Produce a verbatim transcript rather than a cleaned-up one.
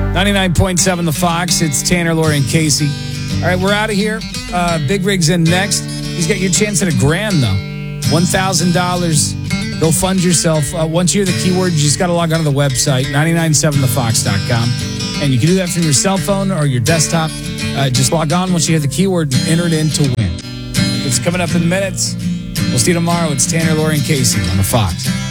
ninety-nine point seven The Fox. It's Tanner, Lori, and Casey. All right, we're out of here. Uh, Big Rig's in next. He's got your chance at a grand, though. one thousand dollars. Go fund yourself. Uh, once you hear the keyword, you just got to log on to the website, nine nine seven the fox dot com. And you can do that from your cell phone or your desktop. Uh, just log on once you hear the keyword and enter it in to win. It's coming up in minutes. We'll see you tomorrow. It's Tanner, Lori, and Casey on The Fox.